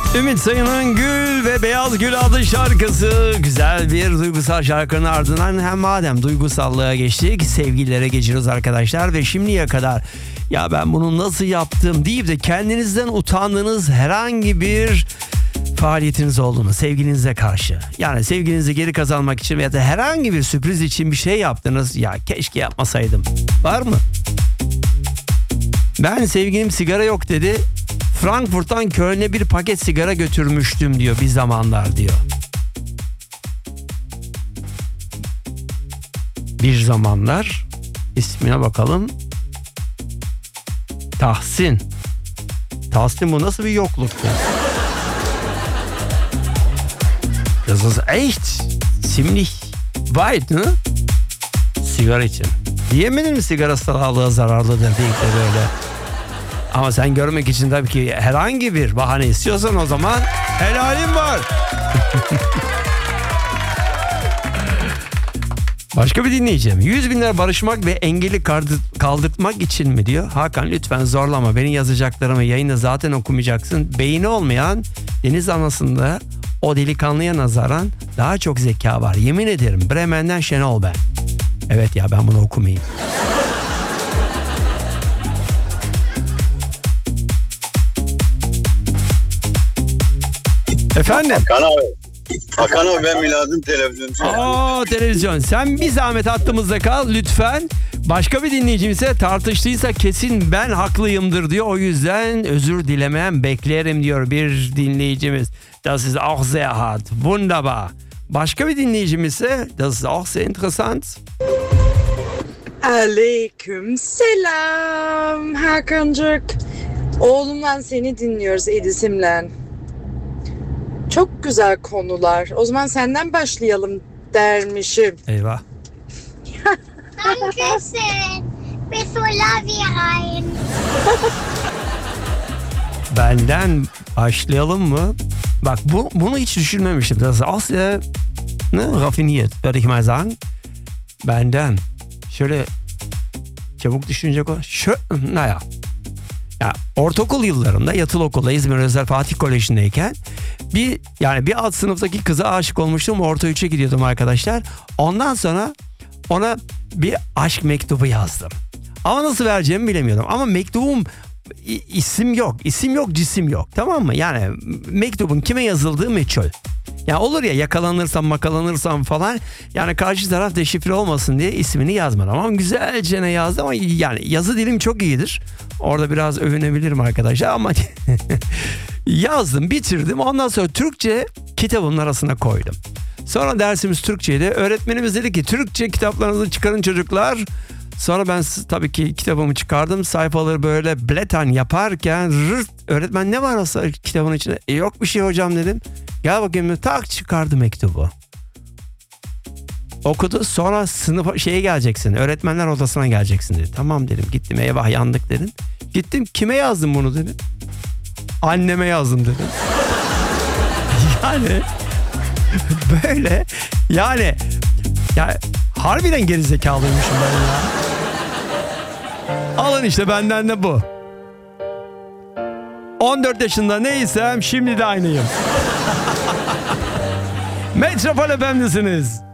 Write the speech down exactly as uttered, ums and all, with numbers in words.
Ümit Sayın'ın Gül ve Beyaz Gül adlı şarkısı, güzel bir duygusal şarkının ardından hem madem duygusallığa geçtik, sevgililere geçiyoruz arkadaşlar. Ve şimdiye kadar ya ben bunu nasıl yaptım deyip de kendinizden utandığınız herhangi bir faaliyetiniz oldu mu sevgilinize karşı? Yani sevgilinizi geri kazanmak için veya da herhangi bir sürpriz için bir şey yaptınız, ya keşke yapmasaydım, var mı? Ben sevgilim sigara yok dedi, Frankfurt'tan Köln'e bir paket sigara götürmüştüm diyor bir zamanlar diyor. Bir zamanlar, ismine bakalım. Tahsin. Tahsin, bu nasıl bir yokluktu? Das ist echt ziemlich weit, ne? Sigara için. Diyemedin mi sigara sağlığa zararlıdır deyip de böyle. Ama sen görmek için tabii ki herhangi bir bahane istiyorsan o zaman helalim var. Başka bir dinleyeceğim. yüz binler barışmak ve engeli kaldırtmak için mi diyor. Hakan lütfen zorlama. Benim yazacaklarımı yayında zaten okumayacaksın. Beyni olmayan deniz anasında o delikanlıya nazaran daha çok zeka var. Yemin ederim. Bremen'den Şenol ben. Evet ya, ben bunu okumayayım. Efendim? Hakan abi. Hakan abi, ben Milad'ın televizyoncu. Aa, televizyon. Sen bir zahmet hattımızda kal lütfen. Başka bir dinleyicim ise tartıştıysa kesin ben haklıyımdır diyor. O yüzden özür dilemem beklerim diyor bir dinleyicimiz. Das ist auch sehr hart. Wunderbar. Başka bir dinleyicimiz ise das ist auch sehr interessant. Aleyküm selam Hakan'cık. Oğlumla seni dinliyoruz Edis'imle. Çok güzel konular. O zaman senden başlayalım dermişim. Eyvah. Dankeschön. Bis so rein. Benden başlayalım mı? Bak bu, bunu hiç düşünmemiştim. Das ist auch sehr ne, raffiniert, würde ich mal sagen. Benden. Şöyle çabuk düşünecek o. Şö, naya. Ya ortaokul yıllarında yatılı okulda İzmir Özel Fatih Koleji'ndeyken bir yani bir alt sınıftaki kıza aşık olmuştum. Orta üçe gidiyordum arkadaşlar. Ondan sonra ona bir aşk mektubu yazdım. Ama nasıl vereceğimi bilemiyordum. Ama mektubum isim yok. İsim yok, cisim yok. Tamam mı? Yani mektubun kime yazıldığı meçhul. Ya olur ya, yakalanırsam makalanırsam falan, yani karşı taraf deşifre olmasın diye ismini yazmadım. Ama güzelce ne yazdım, ama yani yazı dilim çok iyidir. Orada biraz övünebilirim arkadaşlar ama yazdım, bitirdim. Ondan sonra Türkçe kitabımın arasına koydum. Sonra dersimiz Türkçeydi. Öğretmenimiz dedi ki Türkçe kitaplarınızı çıkarın çocuklar. Sonra ben tabii ki kitabımı çıkardım. Sayfaları böyle bletan yaparken rırt, öğretmen ne var o kitabın içinde? E, yok bir şey hocam dedim. Gel bakayım, tak çıkardı mektubu. Okudu, sonra sınıfa şeye geleceksin, öğretmenler odasına geleceksin dedi. Tamam dedim, gittim, eyvah yandık dedim. Gittim, kime yazdım bunu dedim. Anneme yazdım dedim. Yani böyle yani ya harbiden gerizekalıymışım ben ya. Alın işte, benden de bu. on dört yaşında neysem şimdi de aynıyım. Metropol F M'desiniz.